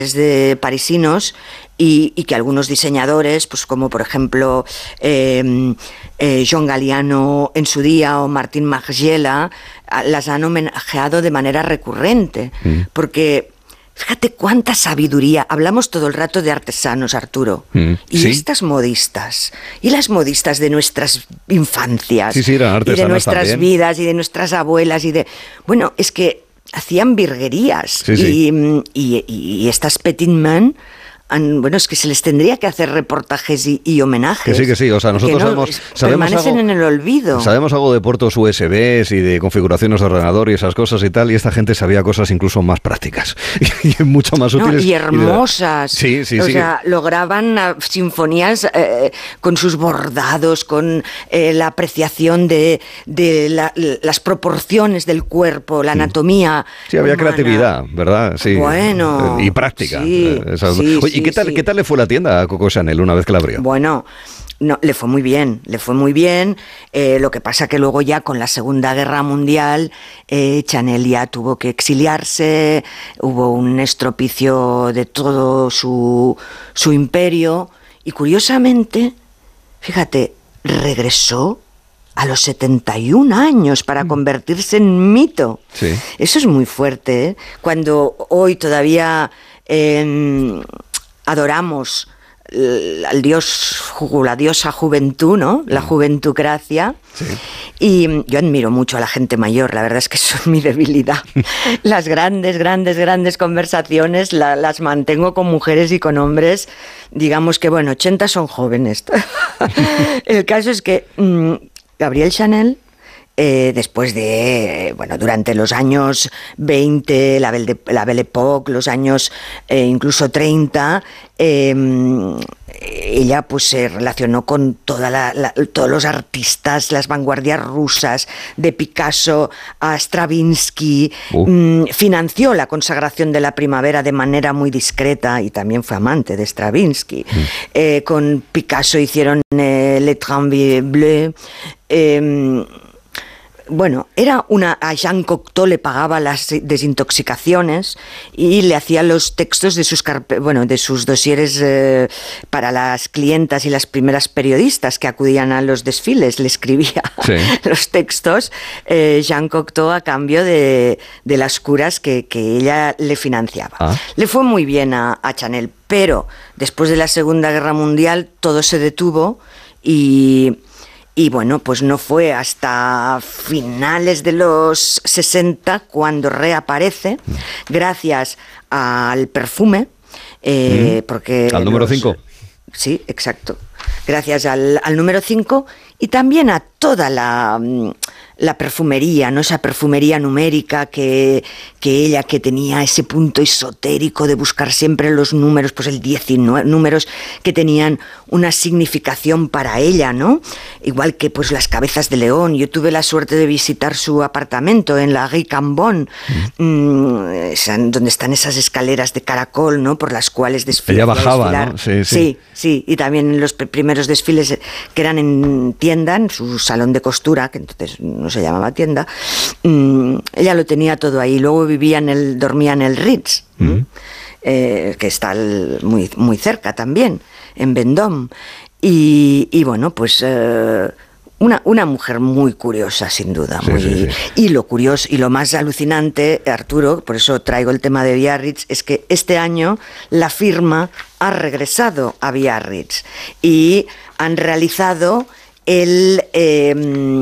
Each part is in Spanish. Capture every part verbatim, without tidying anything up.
de parisinos y, y que algunos diseñadores, pues como por ejemplo eh, eh, John Galliano en su día o Martín Margiela, las han homenajeado de manera recurrente, mm. porque fíjate cuánta sabiduría. Hablamos todo el rato de artesanos, Arturo. Mm, y ¿sí? Estas modistas, y las modistas de nuestras infancias, sí, sí, eran artesanas y de nuestras también. vidas, y de nuestras abuelas, y de... Bueno, es que hacían virguerías. Sí, sí. Y, y, y estas petit mains... Bueno, es que se les tendría que hacer reportajes y, y homenajes. Que sí, que sí. O sea, nosotros no, sabemos, sabemos permanecen algo, en el olvido. Sabemos algo de puertos U S Bs y de configuraciones de ordenador y esas cosas y tal, y esta gente sabía cosas incluso más prácticas y mucho más útiles. No, y hermosas. Y de... Sí, sí, o sí. O sea, lograban uh, sinfonías eh, con sus bordados, con eh, la apreciación de, de la, las proporciones del cuerpo, la anatomía. Sí, había humana. Creatividad, ¿verdad? Sí. Bueno. Y práctica. Sí, Esas... sí, Oye, ¿y sí, qué tal, sí. qué tal le fue la tienda a Coco Chanel una vez que la abrió? Bueno, no, le fue muy bien, le fue muy bien. Eh, lo que pasa que luego ya con la Segunda Guerra Mundial, eh, Chanel ya tuvo que exiliarse, hubo un estropicio de todo su, su imperio y curiosamente, fíjate, regresó a los setenta y un años para convertirse en mito. Sí. Eso es muy fuerte, ¿eh? Cuando hoy todavía... Eh, adoramos al dios, la diosa juventud, ¿no? La juventucracia. Sí. Y yo admiro mucho a la gente mayor, la verdad es que eso es mi debilidad. Las grandes, grandes, grandes conversaciones la, las mantengo con mujeres y con hombres, digamos que, bueno, ochenta son jóvenes. El caso es que mmm, Gabrielle Chanel, Eh, después de, bueno, durante los años veinte, la Belle, de, la Belle Époque, los años eh, incluso treinta, eh, ella pues se relacionó con toda la, la, todos los artistas, las vanguardias rusas, de Picasso a Stravinsky, uh. mmm, financió la consagración de la primavera de manera muy discreta y también fue amante de Stravinsky. Uh. Eh, con Picasso hicieron eh, Le Tramway Bleu. Eh, Bueno, era una... A Jean Cocteau le pagaba las desintoxicaciones y le hacía los textos de sus carpe, bueno, de sus dosieres eh, para las clientas y las primeras periodistas que acudían a los desfiles. Le escribía sí. los textos eh, Jean Cocteau a cambio de, de las curas que, que ella le financiaba. Ah. Le fue muy bien a, a Chanel, pero después de la Segunda Guerra Mundial todo se detuvo y... Y bueno, pues no fue hasta finales de los sesenta cuando reaparece, gracias al perfume, eh, mm. porque... Al número cinco. Sí, exacto. Gracias al, al número cinco y también a toda la... la perfumería, ¿no? Esa perfumería numérica que, que ella que tenía ese punto esotérico de buscar siempre los números, pues el diecinueve, números que tenían una significación para ella, ¿no? Igual que pues las cabezas de león. Yo tuve la suerte de visitar su apartamento en la Rue Cambon, mm. mmm, donde están esas escaleras de caracol, ¿no? Por las cuales desfilaba. Ella bajaba, ¿no? Sí, sí. sí, sí. Y también los primeros desfiles que eran en tienda, en su salón de costura, que entonces no se llamaba tienda, mmm, ella lo tenía todo ahí. Luego vivía en el, dormía en el Ritz, mm. eh, que está el, muy, muy cerca también, en Vendôme. Y, y bueno, pues eh, una, una mujer muy curiosa, sin duda. Sí, muy, sí, sí. Y lo curioso y lo más alucinante, Arturo, por eso traigo el tema de Biarritz, es que este año la firma ha regresado a Biarritz y han realizado el eh,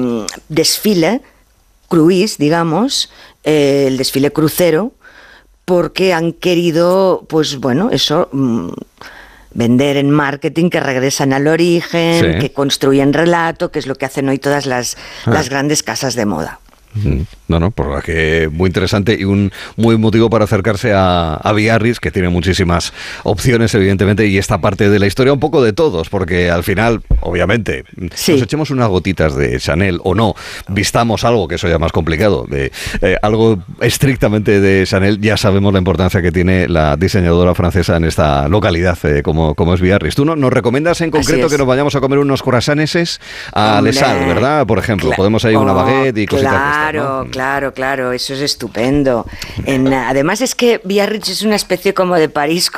desfile cruise, digamos, eh, el desfile crucero, porque han querido, pues bueno, eso, mmm, vender en marketing, que regresan al origen, sí. que construyen relato, que es lo que hacen hoy todas las, ah. las grandes casas de moda. No, no, por lo que muy interesante y un muy motivo para acercarse a, a Biarritz, que tiene muchísimas opciones, evidentemente, y esta parte de la historia un poco de todos, porque al final, obviamente, sí. nos echemos unas gotitas de Chanel o no, vistamos algo, que eso ya es más complicado, de eh, algo estrictamente de Chanel, ya sabemos la importancia que tiene la diseñadora francesa en esta localidad eh, como, como es Biarritz. Tú no, nos recomiendas en concreto que nos vayamos a comer unos croissanteses a Les Halles, ¿verdad? Por ejemplo, podemos ir a una baguette y cositas claro. de Claro, ¿no? claro, claro, eso es estupendo. En, además es que Biarritz es una especie como de París